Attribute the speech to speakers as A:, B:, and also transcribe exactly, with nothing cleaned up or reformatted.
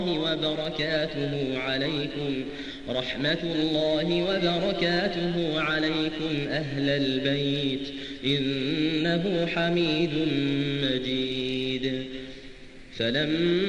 A: وبركاته عليكم رحمة الله وبركاته عليكم أهل البيت إنه حميد مجيد. فلما